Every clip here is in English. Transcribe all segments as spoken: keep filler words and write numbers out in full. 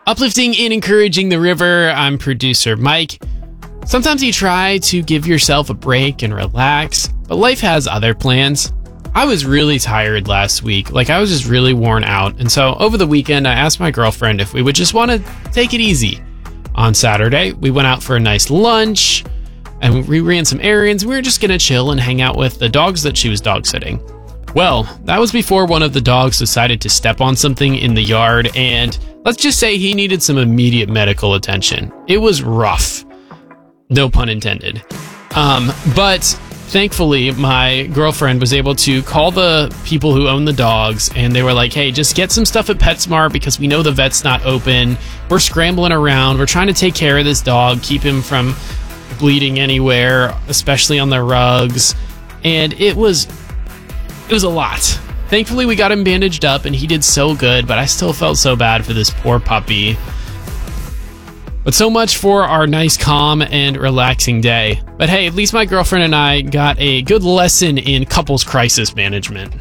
Uplifting and encouraging the river, I'm producer Mike. Sometimes you try to give yourself a break and relax, but life has other plans. I was really tired last week, like I was just really worn out, and so over the weekend I asked my girlfriend if we would just want to take it easy. On Saturday, we went out for a nice lunch, and we ran some errands. We were just gonna chill and hang out with the dogs that she was dog sitting. Well, that was before one of the dogs decided to step on something in the yard, and let's just say he needed some immediate medical attention. It was rough. No pun intended. Um, but thankfully, my girlfriend was able to call the people who own the dogs, and they were like, hey, just get some stuff at PetSmart because we know the vet's not open. We're scrambling around. We're trying to take care of this dog, keep him from bleeding anywhere, especially on the rugs. And it was... It was a lot. Thankfully, we got him bandaged up, and he did so good, but I still felt so bad for this poor puppy. But so much for our nice, calm, and relaxing day. But hey, at least my girlfriend and I got a good lesson in couples crisis management.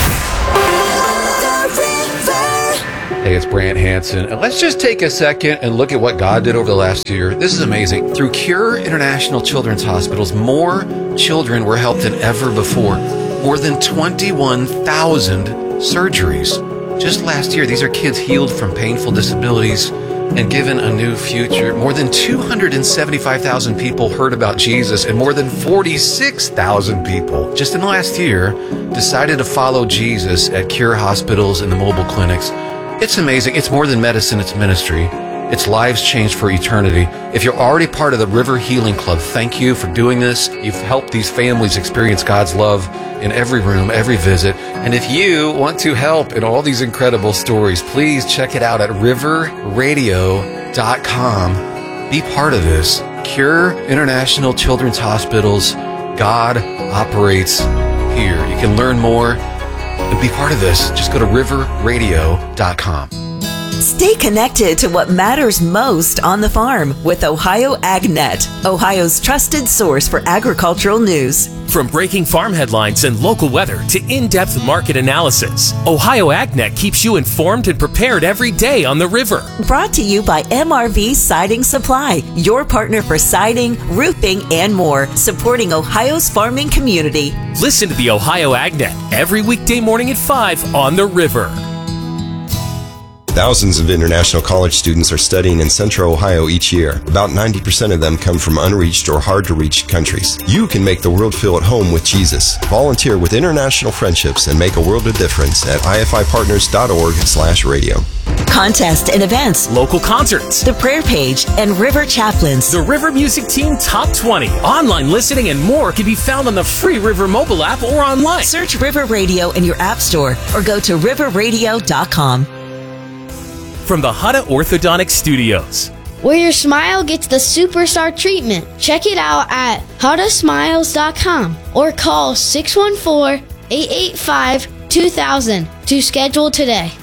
Hey, it's Brant Hansen, and let's just take a second and look at what God did over the last year. This is amazing. Through Cure International Children's Hospitals, more children were helped than ever before. More than twenty-one thousand surgeries. Just last year, these are kids healed from painful disabilities and given a new future. More than two hundred seventy-five thousand people heard about Jesus, and more than forty-six thousand people just in the last year decided to follow Jesus at Cure hospitals and the mobile clinics. It's amazing. It's more than medicine, it's ministry. It's lives changed for eternity. If you're already part of the River Healing Club, thank you for doing this. You've helped these families experience God's love in every room, every visit. And if you want to help in all these incredible stories, please check it out at river radio dot com. Be part of this. Cure International Children's Hospitals. God operates here. You can learn more and be part of this. Just go to river radio dot com. Stay connected to what matters most on the farm with Ohio AgNet, Ohio's trusted source for agricultural news. From breaking farm headlines and local weather to in-depth market analysis, Ohio AgNet keeps you informed and prepared every day on the river. Brought to you by M R V Siding Supply, your partner for siding, roofing, and more, supporting Ohio's farming community. Listen to the Ohio AgNet every weekday morning at five on the river. Thousands of international college students are studying in Central Ohio each year. About ninety percent of them come from unreached or hard-to-reach countries. You can make the world feel at home with Jesus. Volunteer with International Friendships and make a world of difference at I F I partners dot org slash radio. Contest and events, local concerts, the prayer page, and River Chaplains. The River Music Team Top twenty, online listening, and more can be found on the free River mobile app or online. Search River Radio in your app store or go to river radio dot com. From the Hutta Orthodontic Studios, where your smile gets the superstar treatment. Check it out at hutta smiles dot com or call six one four, eight eight five, two thousand to schedule today.